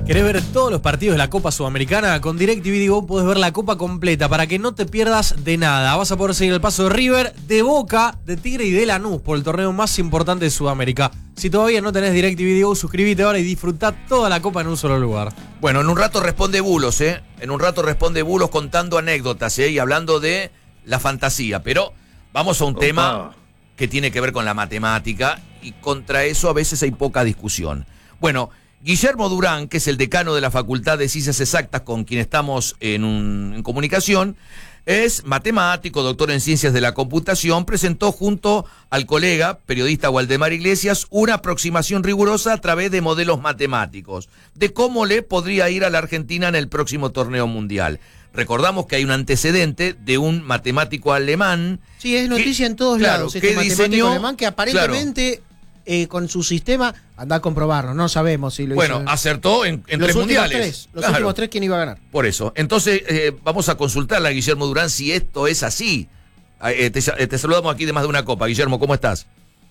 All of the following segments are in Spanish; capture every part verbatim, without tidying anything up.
¿Querés ver todos los partidos de la Copa Sudamericana? Con DirecTV Go podés ver la Copa completa para que no te pierdas de nada. Vas a poder seguir el paso de River, de Boca, de Tigre y de Lanús por el torneo más importante de Sudamérica. Si todavía no tenés DirecTV Go, suscríbete ahora y disfrutá toda la Copa en un solo lugar. Bueno, en un rato responde Bulos, ¿eh? En un rato responde Bulos contando anécdotas, ¿eh? Y hablando de la fantasía. Pero vamos a un Opa. tema que tiene que ver con la matemática y contra eso a veces hay poca discusión. Bueno, Guillermo Durán, que es el decano de la Facultad de Ciencias Exactas con quien estamos en, un, en comunicación, es matemático, doctor en Ciencias de la Computación, presentó junto al colega, periodista Waldemar Iglesias, una aproximación rigurosa a través de modelos matemáticos, de cómo le podría ir a la Argentina en el próximo torneo mundial. Recordamos que hay un antecedente de un matemático alemán. Sí, es noticia que, en todos claro, lados, este que matemático diseñó, alemán que aparentemente... Claro. Eh, con su sistema, anda a comprobarlo, no sabemos si lo bueno, hizo. Bueno, acertó en, en los tres mundiales. Tres, los claro. últimos tres, ¿quién iba a ganar? Por eso. Entonces, eh, vamos a consultarle a Guillermo Durán si esto es así. Eh, te, te saludamos aquí de Más de una Copa. Guillermo, ¿cómo estás?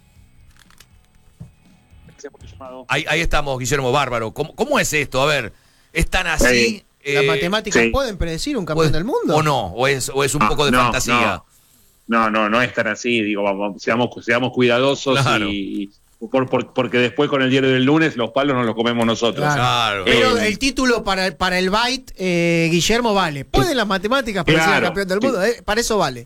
Ahí, ahí estamos, Guillermo, bárbaro. ¿Cómo, ¿Cómo es esto? A ver, ¿es tan así? Sí. Eh, ¿Las matemáticas sí. pueden predecir un campeón del mundo? ¿O no? ¿O es, o es un no, poco de no, fantasía? No, no, no, no es tan así. Digo, vamos, seamos, seamos cuidadosos claro. y... Por, por, porque después con el diario del lunes los palos nos los comemos nosotros. Claro. Pero eh, el título para, para el Byte, eh, Guillermo, vale. ¿Pueden las matemáticas para claro, ser campeón del mundo? Eh, para eso vale.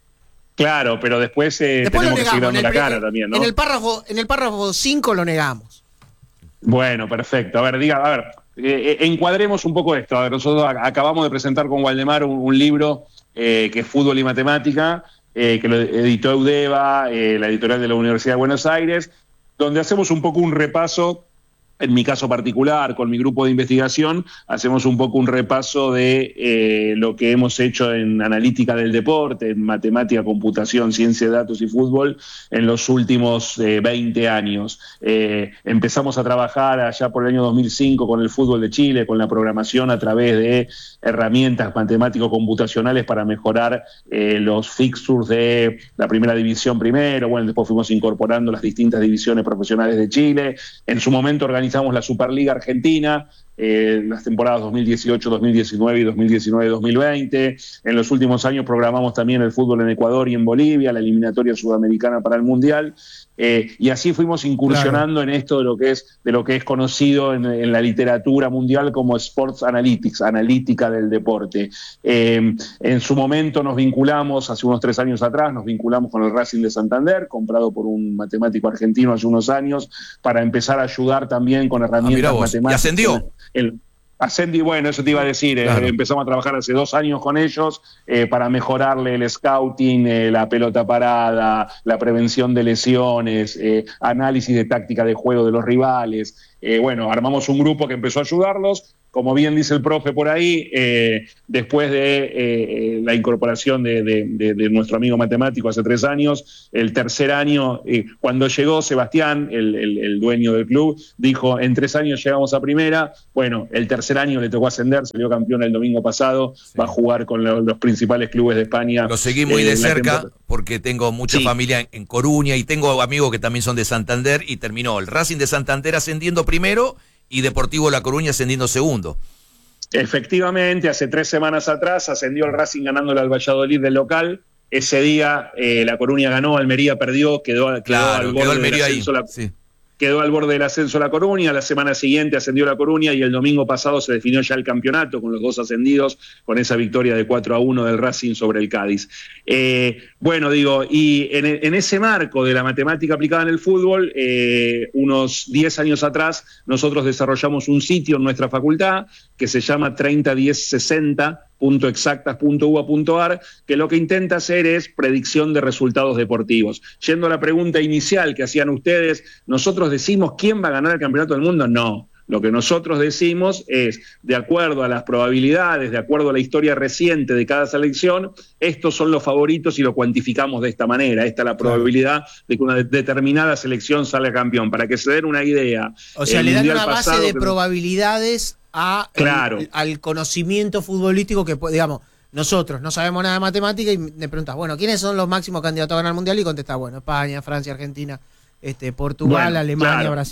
Claro, pero después, eh, después tenemos lo negamos, que seguir dando en la el, cara también, ¿no? En el párrafo en el párrafo cinco lo negamos. Bueno, perfecto. A ver, diga, a ver, eh, encuadremos un poco esto. A ver, nosotros acabamos de presentar con Waldemar un, un libro eh, que es Fútbol y Matemática, eh, que lo editó Eudeva, eh, la editorial de la Universidad de Buenos Aires, donde hacemos un poco un repaso, en mi caso particular, con mi grupo de investigación, hacemos un poco un repaso de eh, lo que hemos hecho en analítica del deporte, en matemática, computación, ciencia de datos y fútbol en los últimos eh, veinte años. Eh, empezamos a trabajar allá por el año dos mil cinco con el fútbol de Chile, con la programación a través de herramientas matemático-computacionales para mejorar eh, los fixtures de la primera división primero. Bueno, después fuimos incorporando las distintas divisiones profesionales de Chile. En su momento organizamos la Superliga Argentina, eh, las temporadas dos mil dieciocho, dos mil diecinueve y dos mil diecinueve, dos mil veinte. En los últimos años programamos también el fútbol en Ecuador y en Bolivia, la eliminatoria sudamericana para el Mundial. Eh, y así fuimos incursionando claro. en esto de lo que es, de lo que es conocido en, en la literatura mundial como Sports Analytics, analítica del deporte. Eh, en su momento nos vinculamos, hace unos tres años atrás, nos vinculamos con el Racing de Santander, comprado por un matemático argentino hace unos años, para empezar a ayudar también con herramientas ah, matemáticas. ¿Y ascendió? El, Ascendi, bueno, eso te iba a decir, claro. eh, empezamos a trabajar hace dos años con ellos eh, para mejorarle el scouting, eh, la pelota parada, la prevención de lesiones, eh, análisis de táctica de juego de los rivales. Eh, bueno, armamos un grupo que empezó a ayudarlos. Como bien dice el profe por ahí, eh, después de eh, la incorporación de, de, de, de nuestro amigo matemático hace tres años, el tercer año, eh, cuando llegó Sebastián, el, el, el dueño del club, dijo, en tres años llegamos a primera. Bueno, el tercer año le tocó ascender, salió campeón el domingo pasado, sí. va a jugar con lo, los principales clubes de España. Lo seguí muy eh, de cerca porque tengo mucha sí. familia en, en Coruña y tengo amigos que también son de Santander y terminó el Racing de Santander ascendiendo primero y Deportivo La Coruña ascendiendo segundo. Efectivamente, hace tres semanas atrás ascendió el Racing ganándole al Valladolid del local. Ese día eh, La Coruña ganó, Almería perdió, quedó, quedó claro, al borde quedó Almería del ascenso. La, sí. Quedó al borde del ascenso La Coruña, la semana siguiente ascendió La Coruña y el domingo pasado se definió ya el campeonato con los dos ascendidos, con esa victoria de cuatro a uno del Racing sobre el Cádiz. Eh, bueno, digo, y en, en ese marco de la matemática aplicada en el fútbol, eh, unos diez años atrás, nosotros desarrollamos un sitio en nuestra facultad que se llama treinta diez sesenta punto exactas punto u a punto a r, que lo que intenta hacer es predicción de resultados deportivos. Yendo a la pregunta inicial que hacían ustedes, ¿nosotros decimos quién va a ganar el campeonato del mundo? No. Lo que nosotros decimos es, de acuerdo a las probabilidades, de acuerdo a la historia reciente de cada selección, estos son los favoritos y lo cuantificamos de esta manera. Esta es la probabilidad de que una de- determinada selección salga campeón. Para que se den una idea. O sea, el le dan Mundial una base pasado de que- probabilidades a Claro. el- al conocimiento futbolístico que, digamos, nosotros no sabemos nada de matemática y me preguntas, bueno, ¿quiénes son los máximos candidatos a ganar el Mundial? Y contestás, bueno, España, Francia, Argentina, este, Portugal, Bueno, Alemania, claro. Brasil.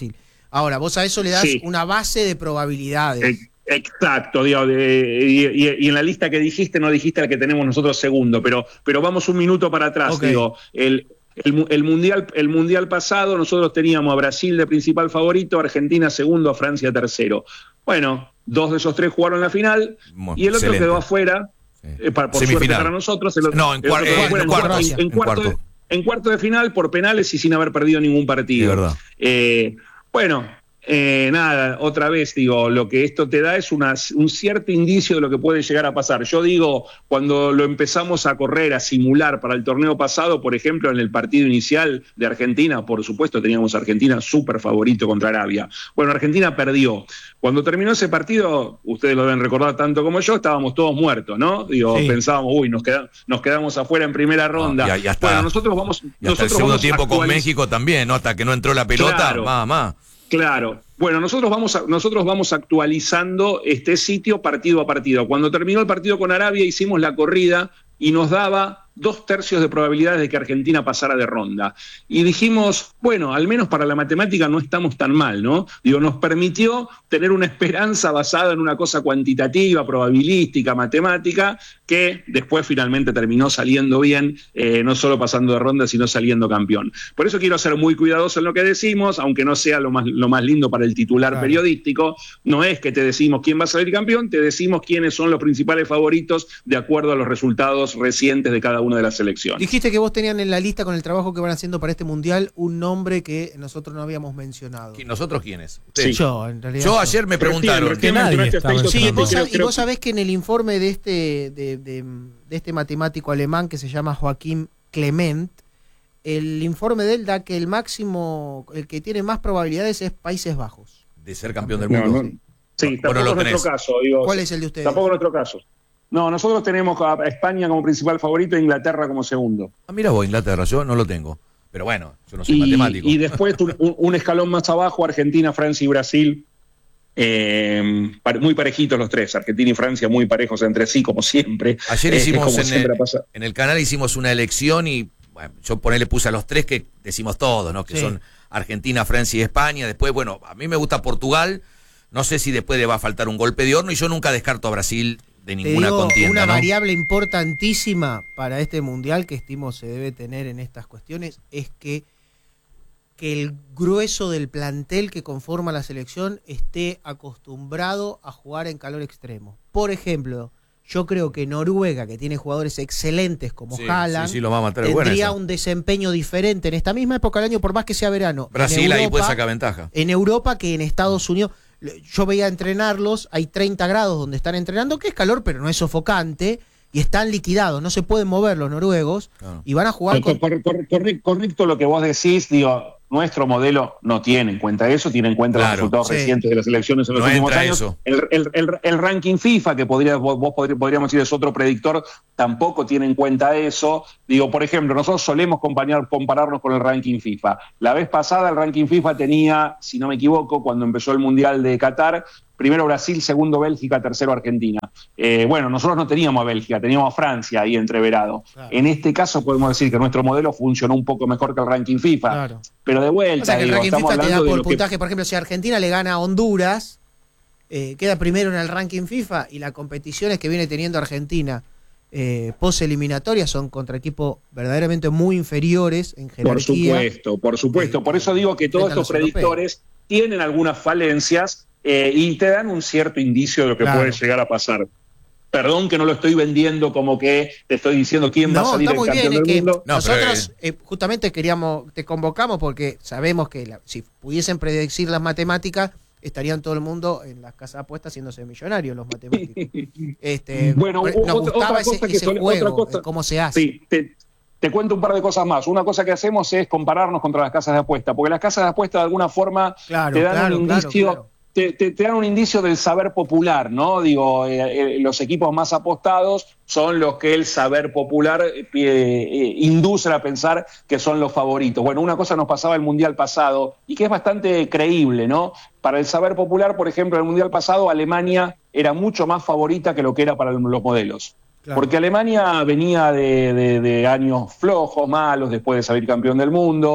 Ahora, vos a eso le das Sí. una base de probabilidades. Eh, Exacto, digo, de- y, y- y en la lista que dijiste no dijiste la que tenemos nosotros segundo, pero, pero vamos un minuto para atrás. Ok. Digo, el, el, mu- el mundial, el mundial pasado nosotros teníamos a Brasil de principal favorito, a Argentina segundo, a Francia tercero. Bueno, dos de esos tres jugaron la final Bueno, y el otro excelente. quedó afuera, Sí. eh, para- por Semifinal. suerte para nosotros. El otro- No, en el otro cuar- quedó en afuera cuartos, en, en en cuarto de, cuartos. en cuarto de final por penales y sin haber perdido ningún partido. De verdad. Eh, bueno, eh, nada, otra vez digo, lo que esto te da es una, un cierto indicio de lo que puede llegar a pasar. Yo digo, cuando lo empezamos a correr, a simular para el torneo pasado, por ejemplo, en el partido inicial de Argentina, por supuesto teníamos a Argentina súper favorito contra Arabia. Bueno, Argentina perdió. Cuando terminó ese partido, ustedes lo deben recordar tanto como yo, estábamos todos muertos, ¿no? Digo, Sí. pensábamos, uy, nos, queda, nos quedamos afuera en primera ronda. No, y, y hasta, bueno, nosotros vamos... y hasta el nosotros segundo vamos tiempo con actualiz- México también, ¿no? Hasta que no entró la pelota, Claro. más, más. Claro. Bueno, nosotros vamos, a- nosotros vamos actualizando este sitio partido a partido. Cuando terminó el partido con Arabia hicimos la corrida y nos daba dos tercios de probabilidades de que Argentina pasara de ronda. Y dijimos, bueno, al menos para la matemática no estamos tan mal, ¿no? Digo, nos permitió tener una esperanza basada en una cosa cuantitativa, probabilística, matemática, que después finalmente terminó saliendo bien, eh, no solo pasando de ronda, sino saliendo campeón. Por eso quiero ser muy cuidadoso en lo que decimos, aunque no sea lo más, lo más lindo para el titular Claro. periodístico, no es que te decimos quién va a salir campeón, te decimos quiénes son los principales favoritos de acuerdo a los resultados recientes de cada una de las selecciones. Dijiste que vos tenían en la lista con el trabajo que van haciendo para este mundial un nombre que nosotros no habíamos mencionado. ¿Y ¿Nosotros quiénes? Sí. Yo, en realidad. Yo yo. ayer me Recién, preguntaron. recién que nadie mencionaste a estaba Steinson Sí, mencionando. vos, Creo- sab- y creo- vos sabés que en el informe de este, de, de- de este matemático alemán que se llama Joaquín Clement, el informe de él da que el máximo, el que tiene más probabilidades es Países Bajos. De ser campeón del No, mundo. no. Sí, Bueno, tampoco lo es nuestro tenés. caso. Digo, ¿Cuál es el de ustedes? Tampoco es nuestro caso. No, nosotros tenemos a España como principal favorito e Inglaterra como segundo. Ah, mira vos, Inglaterra, yo no lo tengo. Pero bueno, yo no soy Y, matemático. y después un, un- un escalón más abajo, Argentina, Francia y Brasil. eh, pare- muy parejitos los tres, Argentina y Francia muy parejos entre sí, como siempre. Ayer Eh, es hicimos como en siempre el, pasa. en el canal hicimos una elección y bueno, yo ponele puse a los tres que decimos todos, ¿no? Que Sí. son Argentina, Francia y España. Después, bueno, a mí me gusta Portugal. No sé si después le va a faltar un golpe de horno y yo nunca descarto a Brasil de Te ninguna digo, contienda, una ¿no? variable importantísima para este mundial que estimo se debe tener en estas cuestiones es que, que el grueso del plantel que conforma la selección esté acostumbrado a jugar en calor extremo. Por ejemplo, yo creo que Noruega, que tiene jugadores excelentes como Sí, Haaland, sí, sí, lo va a matar. Es buena tendría esa. un desempeño diferente en esta misma época del año, por más que sea verano. En Brasil ahí puede Europa- sacar ventaja. en Europa que en Estados Unidos. Yo veía entrenarlos, hay treinta grados donde están entrenando, que es calor, pero no es sofocante, y están liquidados, no se pueden mover los noruegos, Claro. y van a jugar con... Cor- cor- cor- correcto lo que vos decís, digo, nuestro modelo no tiene en cuenta eso, tiene en cuenta Claro, los resultados sí. recientes de las elecciones en los No últimos entra años. eso. El, el- el- el ranking FIFA, que podría, vos, vos podrí- podríamos decir es otro predictor, tampoco tiene en cuenta eso. Digo, por ejemplo, nosotros solemos comparar, compararnos con el ranking FIFA. La vez pasada el ranking FIFA tenía, si no me equivoco, cuando empezó el Mundial de Qatar, primero Brasil, segundo Bélgica, tercero Argentina. Eh, bueno, nosotros no teníamos a Bélgica, teníamos a Francia ahí entreverado. Claro. En este caso podemos decir que nuestro modelo funcionó un poco mejor que el ranking FIFA. Claro. Pero de O vuelta, sea que el digo, ranking estamos FIFA te da hablando de por lo que- puntaje, por ejemplo, si Argentina le gana a Honduras, eh, queda primero en el ranking FIFA, y las competiciones que viene teniendo Argentina eh, post-eliminatorias son contra equipos verdaderamente muy inferiores en Por jerarquía. supuesto, por supuesto. Eh, Por eso digo que todos frente a estos los europeos. predictores tienen algunas falencias eh, y te dan un cierto indicio de lo que Claro. puede llegar a pasar. Perdón que no lo estoy vendiendo como que te estoy diciendo quién va a No, salir está el muy campeón bien, es del que mundo. No, nosotros eh, justamente queríamos, te convocamos porque sabemos que la- si pudiesen predecir las matemáticas, estarían todo el mundo en las casas de apuestas haciéndose millonarios los matemáticos. Este, Bueno, nos otra- gustaba otra ese, cosa que ese suele- juego, otra cosa- de cómo se hace. Sí, te, te cuento un par de cosas más. Una cosa que hacemos es compararnos contra las casas de apuesta, porque las casas de apuesta de alguna forma Claro, te dan claro, un claro, indicio, claro. Te, te- te dan un indicio del saber popular, ¿no? Digo, eh, eh, los equipos más apostados son los que el saber popular eh, eh, induce a pensar que son los favoritos. Bueno, una cosa nos pasaba el Mundial pasado y que es bastante creíble, ¿no? Para el saber popular, por ejemplo, en el Mundial pasado Alemania era mucho más favorita que lo que era para los modelos. Claro. Porque Alemania venía de, de- de años flojos, malos, después de salir campeón del mundo.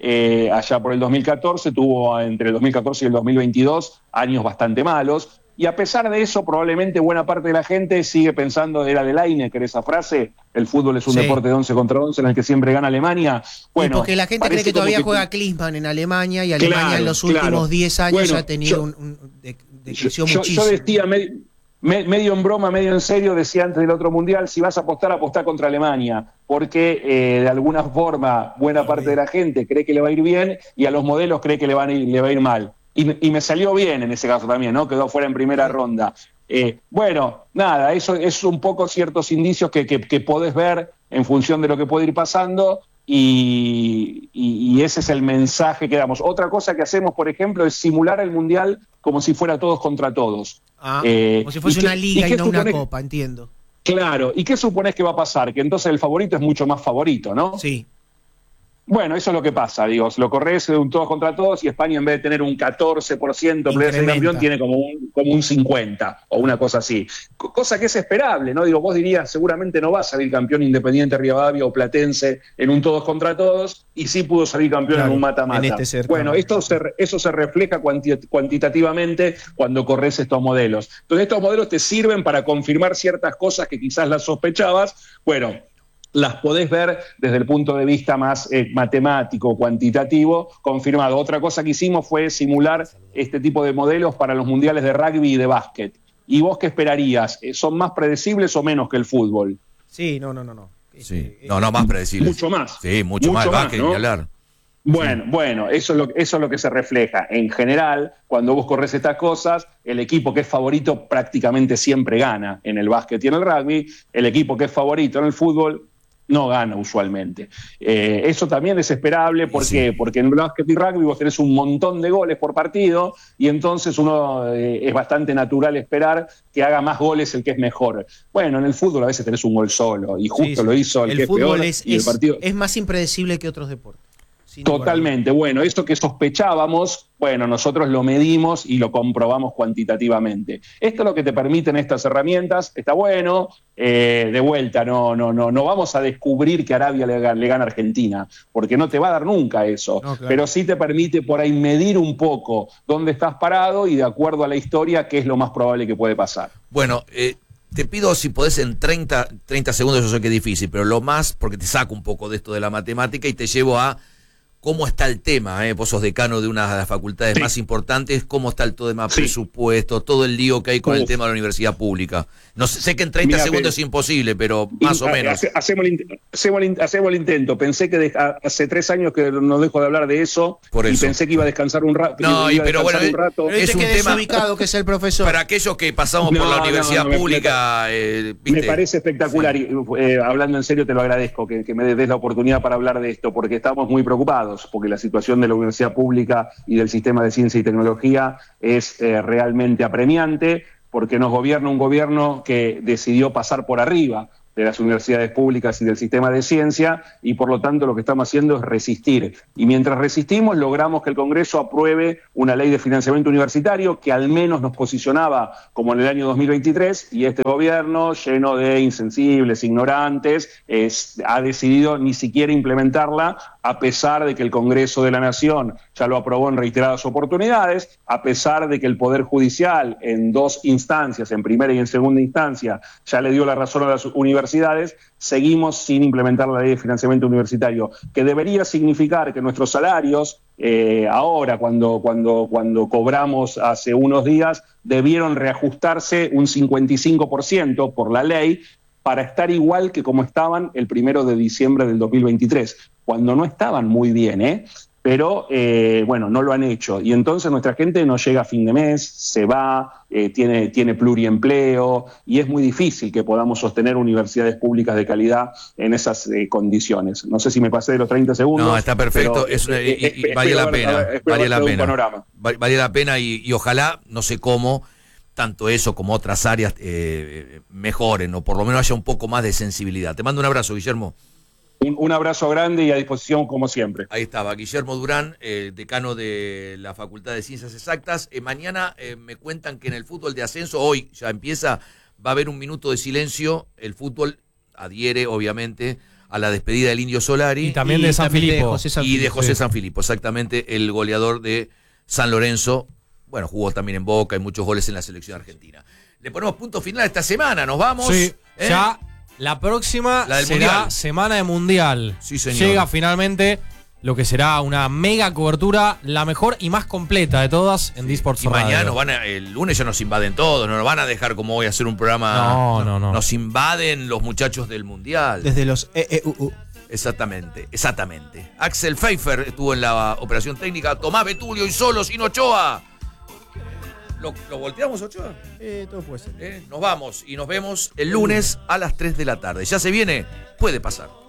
eh, allá por el dos mil catorce, tuvo entre el dos mil catorce y el dos mil veintidós años bastante malos. Y a pesar de eso, probablemente buena parte de la gente sigue pensando, era de Lineker esa frase, el fútbol es un Sí. deporte de once contra once en el que siempre gana Alemania. Bueno, y porque la gente cree parece que todavía como que- juega Klinsmann en Alemania y Alemania Claro, en los claro. últimos diez años Bueno, ha tenido yo- un, un de, Yo, decreció yo- muchísimo. yo decía me- me- medio en broma, medio en serio, decía antes del otro mundial, si vas a apostar, apostá contra Alemania, porque eh, de alguna forma buena parte de la gente cree que le va a ir bien y a los modelos cree que le, van a ir, le va a ir mal. Y, me- y me salió bien en ese caso también, ¿no? Quedó fuera en primera ronda. Eh, bueno, nada, eso es un poco ciertos indicios que, que, que podés ver en función de lo que puede ir pasando. Y, y, y ese es el mensaje que damos. Otra cosa que hacemos, por ejemplo, es simular el Mundial como si fuera todos contra todos. Ah, Eh, como si fuese ¿y qué- una liga y y, qué no una suponés- copa, entiendo. Claro, ¿y qué suponés que va a pasar? Que entonces el favorito es mucho más favorito, ¿no? Sí. Bueno, eso es lo que pasa, digo, lo corres de un todos contra todos y España en vez de tener un catorce por ciento de ser Incrementa. campeón tiene como un, como un cincuenta o una cosa así. C- Cosa que es esperable, ¿no? Digo, vos dirías, seguramente no va a salir campeón Independiente Rivadavia o Platense en un todos contra todos y sí pudo salir campeón Claro, en un mata-mata. en este certamen. Bueno, esto se, re- eso se refleja cuanti- cuantitativamente cuando corres estos modelos. Entonces estos modelos te sirven para confirmar ciertas cosas que quizás las sospechabas. Bueno, las podés ver desde el punto de vista más eh, matemático, cuantitativo, confirmado. Otra cosa que hicimos fue simular este tipo de modelos para los mundiales de rugby y de básquet. ¿Y vos qué esperarías? Eh, ¿Son más predecibles o menos que el fútbol? Sí, no, no, no. no. Sí. Este, No, no, más predecible. Mucho más. Sí, mucho, Mucho más, más, básquet, ¿no? ni hablar. Bueno, bueno, eso es, lo, eso es lo que se refleja. En general, cuando vos corres estas cosas, el equipo que es favorito prácticamente siempre gana en el básquet y en el rugby. El equipo que es favorito en el fútbol no gana usualmente. Eh, eso también es esperable, ¿por Sí. qué? Porque en básquet y rugby vos tenés un montón de goles por partido y entonces uno eh, es bastante natural esperar que haga más goles el que es mejor. Bueno, en el fútbol a veces tenés un gol solo y justo sí, sí. lo hizo el, El que es fútbol peor es, y el es- partido... es más impredecible que otros deportes. sin lugar a dudas. Totalmente. Bueno, esto que sospechábamos, bueno, nosotros lo medimos y lo comprobamos cuantitativamente. Esto es lo que te permiten estas herramientas. Está bueno. Eh, de vuelta, no, no, no, no vamos a descubrir que Arabia le, ga- le gana a Argentina, porque no te va a dar nunca eso. No, claro. Pero sí te permite por ahí medir un poco dónde estás parado y de acuerdo a la historia qué es lo más probable que puede pasar. Bueno, eh, te pido si podés en treinta, treinta segundos, yo sé que es difícil, pero lo más, porque te saco un poco de esto de la matemática y te llevo a cómo está el tema, ¿eh? Vos sos decano de una de las facultades Sí. más importantes, cómo está el tema Sí. presupuesto, todo el lío que hay con el Uf. tema de la universidad pública. No sé, sé que en treinta Mira, segundos pero- es imposible, pero más Y, o a- menos. hace- hacemos, el, int- hacemos, el, in- hacemos el intento. Pensé que de- a- hace tres años que no dejo de hablar de eso, Por y eso. pensé que iba a descansar un rato. No, y pero bueno, un eh, rato. Pero Es viste un que tema- desubicado que es el profesor. Para aquellos que pasamos No, por la no, universidad no, me- pública, eh, ¿viste? Me parece espectacular y eh, hablando en serio te lo agradezco que, que me des la oportunidad para hablar de esto porque estamos muy preocupados porque la situación de la universidad pública y del sistema de ciencia y tecnología es eh, realmente apremiante porque nos gobierna un gobierno que decidió pasar por arriba de las universidades públicas y del sistema de ciencia y por lo tanto lo que estamos haciendo es resistir. Y mientras resistimos logramos que el Congreso apruebe una ley de financiamiento universitario que al menos nos posicionaba como en el año dos mil veintitrés y este gobierno lleno de insensibles, ignorantes, es, ha decidido ni siquiera implementarla a pesar de que el Congreso de la Nación ya lo aprobó en reiteradas oportunidades, a pesar de que el Poder Judicial en dos instancias, en primera y en segunda instancia, ya le dio la razón a las universidades, seguimos sin implementar la ley de financiamiento universitario, que debería significar que nuestros salarios, eh, ahora cuando, cuando, cuando cobramos hace unos días, debieron reajustarse un cincuenta y cinco por ciento por la ley, para estar igual que como estaban el primero de diciembre del dos mil veintitrés, cuando no estaban muy bien, ¿eh? Pero, eh, bueno, no lo han hecho. Y entonces nuestra gente no llega a fin de mes, se va, eh, tiene, tiene pluriempleo, y es muy difícil que podamos sostener universidades públicas de calidad en esas eh, condiciones. No sé si me pasé de los treinta segundos. No, está perfecto, pero, es una- eh, y- y- eh, y vale espero la haber- pena, haber- espero vale haber la dado un pena. panorama. Va- Vale la pena y, y ojalá, no sé cómo, tanto eso como otras áreas eh, mejoren o por lo menos haya un poco más de sensibilidad. Te mando un abrazo, Guillermo. Un, un abrazo grande y a disposición como siempre. Ahí estaba, Guillermo Durán, eh, decano de la Facultad de Ciencias Exactas. Eh, mañana eh, me cuentan que en el fútbol de ascenso, hoy ya empieza, va a haber un minuto de silencio. El fútbol adhiere, obviamente, a la despedida del Indio Solari. Y también de San también de Filipo. José San y de Filipo, José sí. Sanfilippo, exactamente, el goleador de San Lorenzo. Bueno, jugó también en Boca y muchos goles en la selección argentina. Le ponemos punto final a esta semana, nos vamos. Sí, ¿eh? ya la próxima La del será Mundial. semana de Mundial. Sí, señor. Llega finalmente lo que será una mega cobertura, la mejor y más completa de todas en Disports Y mañana Radio. nos van a- el lunes ya nos invaden todos, no nos van a dejar como hoy hacer un programa. No, no, no. Nos invaden los muchachos del Mundial. Desde los E E U U. Exactamente, exactamente. Axel Pfeiffer estuvo en la operación técnica, Tomás Betulio y solo, sin Ochoa. ¿Lo, lo volteamos, Ochoa? Eh, todo puede ser. Eh, Nos vamos y nos vemos el lunes a las tres de la tarde. Ya se viene, puede pasar.